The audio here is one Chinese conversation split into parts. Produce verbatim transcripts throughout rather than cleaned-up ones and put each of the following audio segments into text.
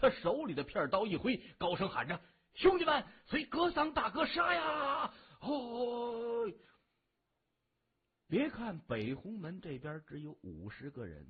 他手里的片刀一挥，高声喊着：“兄弟们，随格桑大哥杀呀！”哦，别看北红门这边只有五十个人，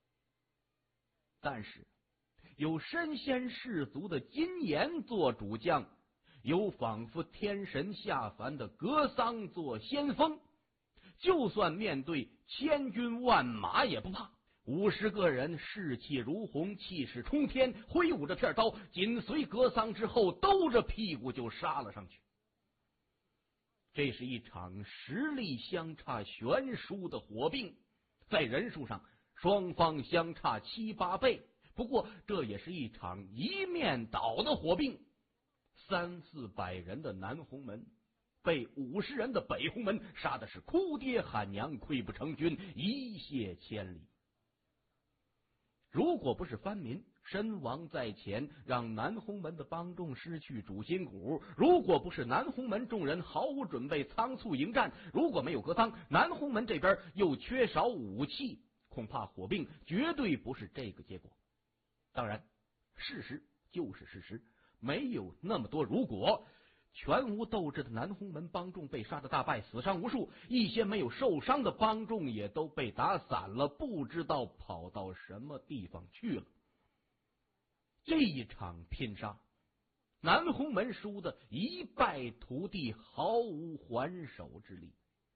但是有身先士卒的金岩做主将，有仿佛天神下凡的格桑做先锋，就算面对千军万马也不怕。五十个人士气如虹，气势冲天，挥舞着片刀，紧随格桑之后，兜着屁股就杀了上去。这是一场实力相差悬殊的火并，在人数上双方相差七八倍，不过这也是一场一面倒的火并。三四百人的南红门被五十人的北红门杀的是哭爹喊娘，溃不成军，一泻千里。如果不是藩民身亡在前，让南红门的帮众失去主心骨；如果不是南红门众人毫无准备仓促迎战；如果没有格桑，南红门这边又缺少武器，恐怕火并绝对不是这个结果。当然，事实就是事实，没有那么多如果。全无斗志的南红门帮众被杀的大败，死伤无数，一些没有受伤的帮众也都被打散了，不知道跑到什么地方去了。这一场拼杀，南红门输的一败涂地，毫无还手之力。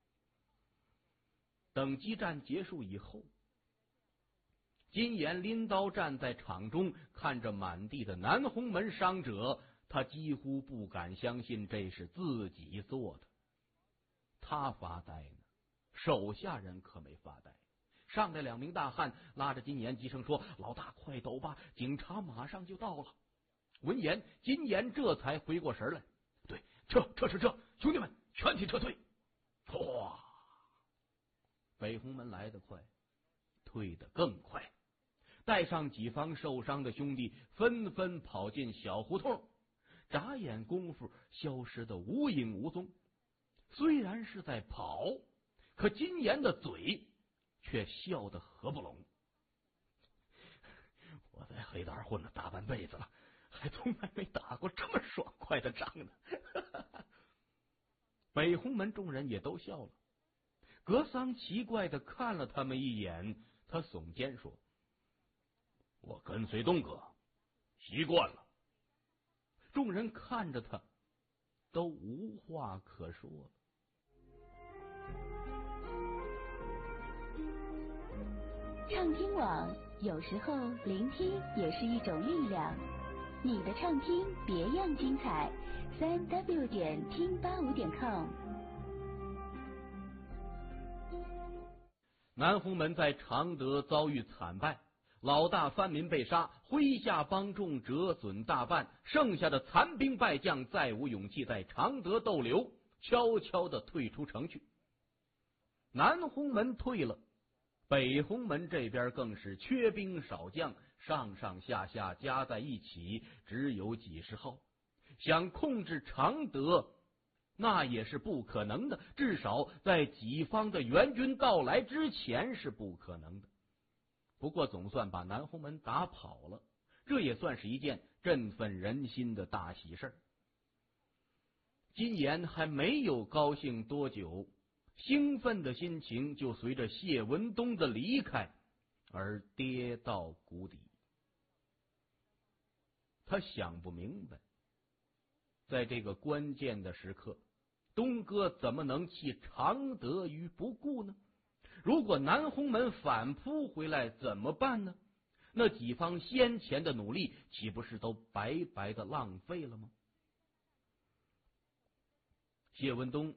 等激战结束以后，金岩拎刀站在场中，看着满地的南红门伤者，他几乎不敢相信这是自己做的。他发呆呢，手下人可没发呆。上来两名大汉拉着金岩急声说：“老大，快走吧，警察马上就到了。”闻言，金岩这才回过神来：“对，撤撤撤撤，兄弟们全体撤退！”哇！北红门来得快，退得更快。带上几方受伤的兄弟纷纷跑进小胡同，眨眼功夫消失得无影无踪。虽然是在跑，可金岩的嘴却笑得合不拢。我在黑道混了大半辈子了，还从来没打过这么爽快的仗呢。北红门众人也都笑了。格桑奇怪的看了他们一眼，他耸肩说：“我跟随东哥习惯了。”众人看着他，都无话可说了。 畅听网，有时候聆听也是一种力量。你的畅听别样精彩，三 w 点听八五点 com。 南红门在常德遭遇惨败，老大藩民被杀，麾下帮众折损大半，剩下的残兵败将再无勇气在常德逗留，悄悄地退出城去。南红门退了，北红门这边更是缺兵少将，上上下下加在一起只有几十号，想控制常德那也是不可能的，至少在己方的援军到来之前是不可能的。不过总算把南红门打跑了，这也算是一件振奋人心的大喜事。金岩还没有高兴多久，兴奋的心情就随着谢文东的离开而跌到谷底。他想不明白，在这个关键的时刻，东哥怎么能弃常德于不顾呢？如果南红门反扑回来怎么办呢？那几方先前的努力岂不是都白白的浪费了吗？谢文东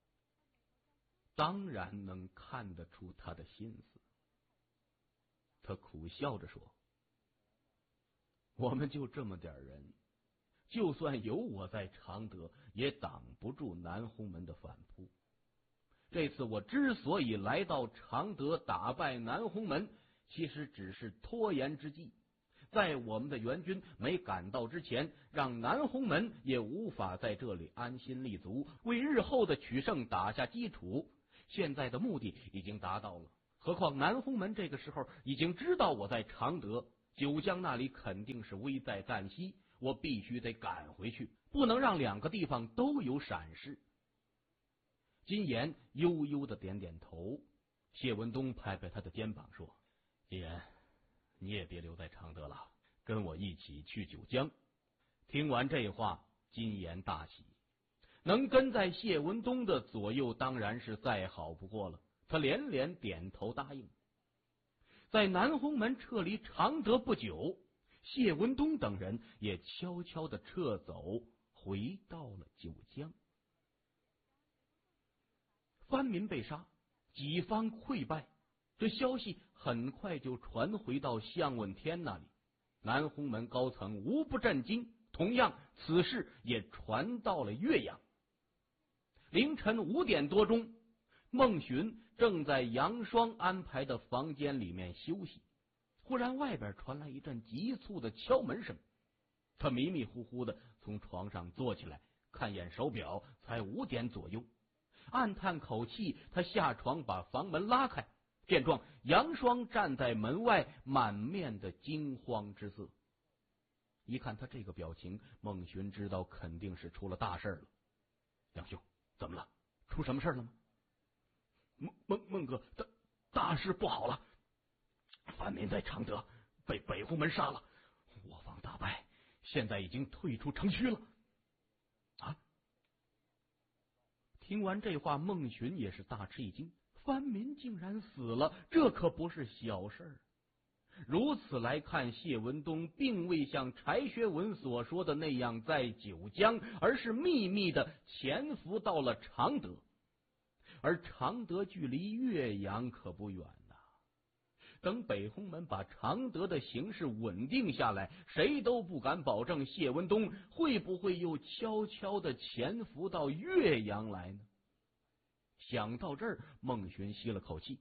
当然能看得出他的心思，他苦笑着说：“我们就这么点人，就算有我在常德，也挡不住南红门的反扑。这次我之所以来到常德打败南红门，其实只是拖延之计，在我们的援军没赶到之前，让南红门也无法在这里安心立足，为日后的取胜打下基础。现在的目的已经达到了，何况南红门这个时候已经知道我在常德， 九江那里肯定是危在旦夕，我必须得赶回去，不能让两个地方都有闪失。金岩悠悠的点点头，谢文东拍拍他的肩膀说：“金岩，你也别留在常德了，跟我一起去九江。”听完这话，金岩大喜，能跟在谢文东的左右，当然是再好不过了。他连连点头答应。在南红门撤离常德不久，谢文东等人也悄悄地撤走，回到了九江。藩民被杀，己方溃败，这消息很快就传回到向问天那里。南红门高层无不震惊，同样此事也传到了岳阳。凌晨五点多钟，孟寻正在杨双安排的房间里面休息，忽然外边传来一阵急促的敲门声。他迷迷糊糊的从床上坐起来，看眼手表，才五点左右。暗叹口气，他下床把房门拉开，见状杨双站在门外，满面的惊慌之色。一看他这个表情，孟寻知道肯定是出了大事了。杨兄，怎么了？出什么事了吗？孟孟孟哥，大大事不好了！藩民在常德被北红门杀了，我方大败，现在已经退出城区了。啊！听完这话，孟寻也是大吃一惊，藩民竟然死了，这可不是小事。如此来看，谢文东并未像柴学文所说的那样在九江，而是秘密的潜伏到了常德。而常德距离岳阳可不远呐、啊。等北红门把常德的形势稳定下来，谁都不敢保证谢文东会不会又悄悄的潜伏到岳阳来呢？想到这儿，孟寻吸了口气。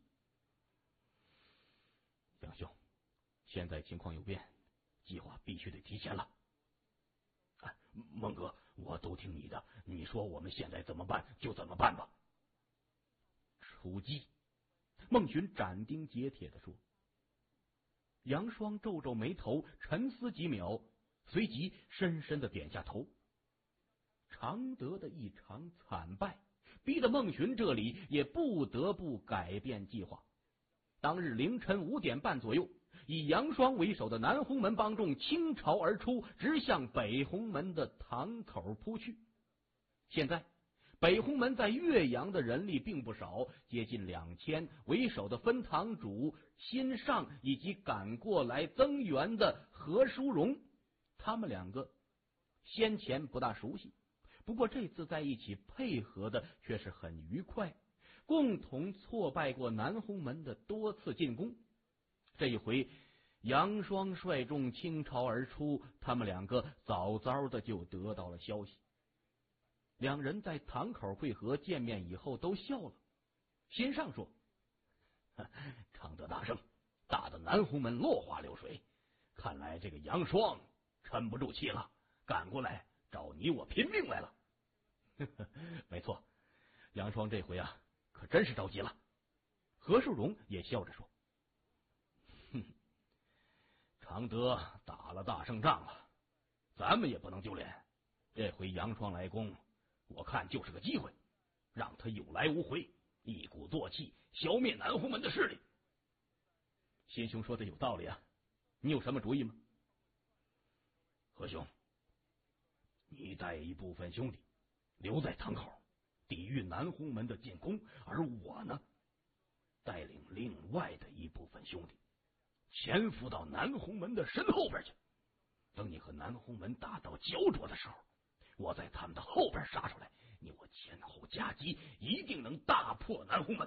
杨兄，现在情况有变，计划必须得提前了。哎，孟哥，我都听你的，你说我们现在怎么办就怎么办吧。出击！孟寻斩钉截铁地说。杨双皱皱眉头，沉思几秒，随即深深的点下头。常德的一场惨败，逼得孟寻这里也不得不改变计划。当日凌晨五点半左右，以杨双为首的南红门帮众倾巢而出，直向北红门的堂口扑去。现在北红门在岳阳的人力并不少，接近两千，为首的分堂主辛尚以及赶过来增援的何淑荣，他们两个先前不大熟悉，不过这次在一起配合的却是很愉快，共同挫败过南红门的多次进攻。这一回杨双率众倾巢而出，他们两个早早的就得到了消息。两人在堂口会合，见面以后都笑了。辛尚说：“常德大胜，打得南红门落花流水，看来这个杨双沉不住气了，赶过来找你我拼命来了。”没错，杨双这回啊，可真是着急了。何树荣也笑着说：“哼，常德打了大胜仗了，咱们也不能丢脸。这回杨双来攻，我看就是个机会，让他有来无回，一鼓作气消灭南红门的势力。”辛兄说的有道理啊，你有什么主意吗？何兄，你带一部分兄弟留在堂口，抵御南红门的进攻，而我呢，带领另外的一部分兄弟潜伏到南红门的身后边去。等你和南红门打到焦灼的时候，我在他们的后边杀出来，你我前后夹击，一定能大破南红门。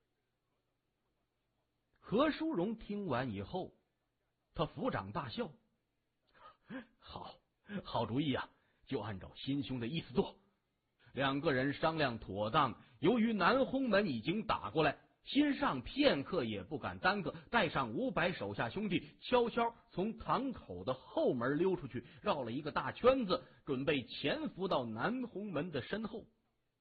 何淑荣听完以后，他抚掌大笑：“好好主意啊，就按照辛兄的意思做。”两个人商量妥当，由于南红门已经打过来，辛尚片刻也不敢耽搁，带上五百手下兄弟，悄悄从堂口的后门溜出去，绕了一个大圈子，准备潜伏到南红门的身后。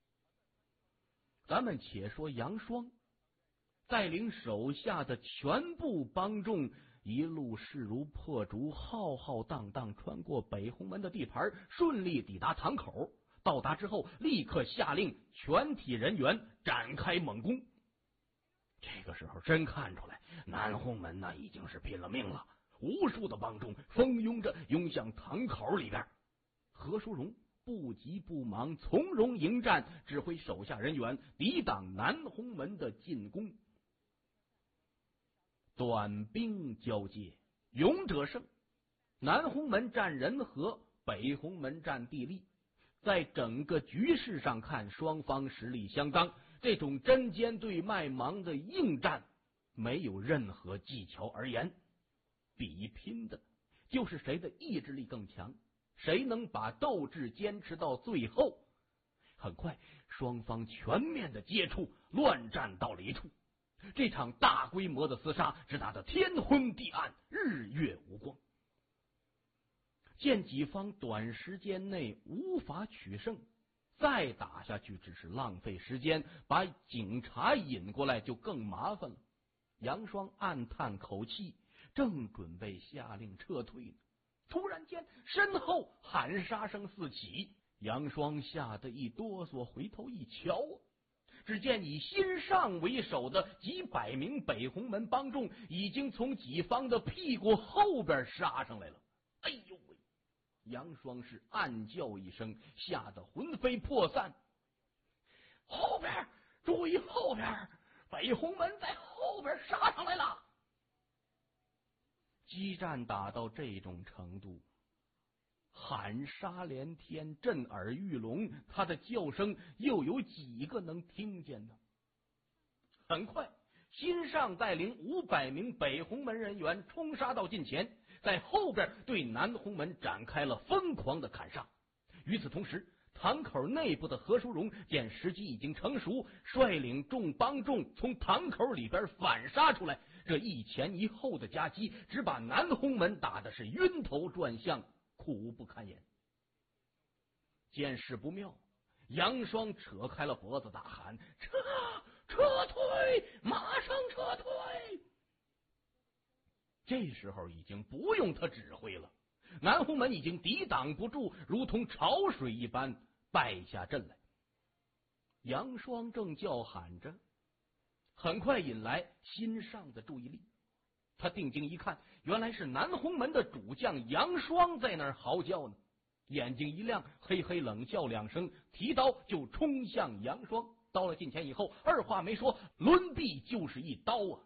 咱们且说杨双带领手下的全部帮众一路势如破竹，浩浩荡荡穿过北红门的地盘，顺利抵达堂口。到达之后，立刻下令全体人员展开猛攻。这个时候真看出来，南红门那已经是拼了命了，无数的帮众蜂拥着涌向堂口里边。何书荣不急不忙，从容迎战，指挥手下人员抵挡南红门的进攻。短兵交接，勇者胜。南红门占人和，北红门占地利。在整个局势上看，双方实力相当，这种针尖对麦芒的硬战没有任何技巧而言，比拼的就是谁的意志力更强，谁能把斗志坚持到最后。很快，双方全面的接触，乱战到了一处。这场大规模的厮杀只打得天昏地暗，日月无光。见己方短时间内无法取胜，再打下去只是浪费时间，把警察引过来就更麻烦了。杨双暗叹口气，正准备下令撤退呢，突然间身后喊杀声四起，杨双吓得一哆嗦，回头一瞧，只见以新上为首的几百名北红门帮众已经从己方的屁股后边杀上来了。哎呦喂！杨双是暗叫一声，吓得魂飞魄散。后边注意后边，北红门在后边杀上来了。激战打到这种程度，喊杀连天，震耳欲聋，他的叫声又有几个能听见呢？很快，新上带领五百名北红门人员冲杀到近前，在后边对南红门展开了疯狂的砍杀。与此同时，堂口内部的何书荣见时机已经成熟，率领众帮众从堂口里边反杀出来。这一前一后的夹击，只把南红门打的是晕头转向，苦不堪言。见势不妙，杨双扯开了脖子大喊：撤撤退，马上撤退！这时候已经不用他指挥了，南红门已经抵挡不住，如同潮水一般败下阵来。杨双正叫喊着，很快引来新上的注意力。他定睛一看，原来是南红门的主将杨双在那儿嚎叫呢。眼睛一亮，嘿嘿冷笑两声，提刀就冲向杨双。到了近前以后，二话没说，抡臂就是一刀啊！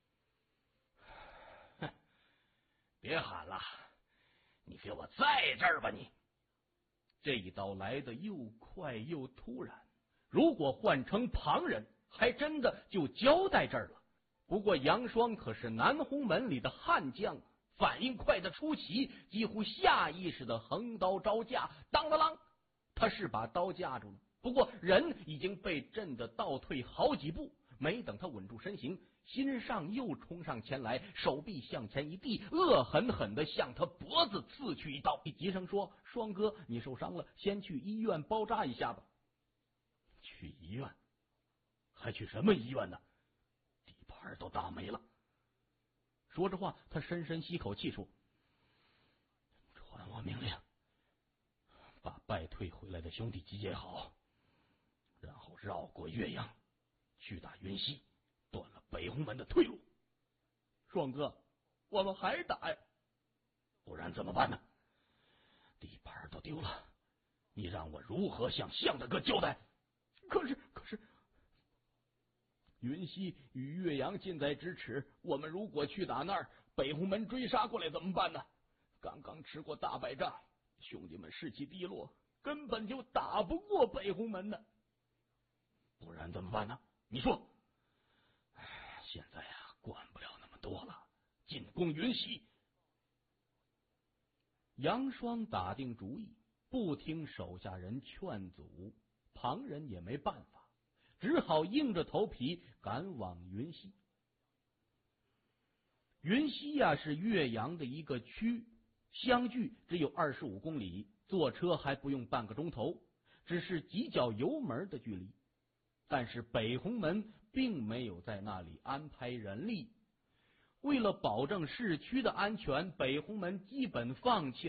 哼，别喊了，你给我在这儿吧你！这一刀来得又快又突然，如果换成旁人，还真的就交代这儿了。不过杨双可是南红门里的悍将，反应快得出奇，几乎下意识的横刀招架，当当啷，他是把刀架住了，不过人已经被震得倒退好几步。没等他稳住身形，新上又冲上前来，手臂向前一递，恶狠狠的向他脖子刺去一刀，急声说：双哥，你受伤了，先去医院包扎一下吧。去医院？还去什么医院呢？地盘都打没了。说着话，他深深吸口气说：传我命令，把败退回来的兄弟集结好，然后绕过岳阳，去打云溪，断了北红门的退路。双哥，我们还打呀？不然怎么办呢？地盘都丢了，你让我如何向向大哥交代？可是，可是，云溪与岳阳近在咫尺，我们如果去打那儿，北红门追杀过来怎么办呢？刚刚吃过大败仗，兄弟们士气低落，根本就打不过北红门呢。不然怎么办呢？你说。现在啊，管不了那么多了，进攻云溪。杨双打定主意，不听手下人劝阻，旁人也没办法，只好硬着头皮赶往云溪。云溪呀、啊，是岳阳的一个区，相距只有二十五公里，坐车还不用半个钟头，只是几脚油门的距离。但是北红门并没有在那里安排人力， 为了保证市区的安全，北红门基本放弃了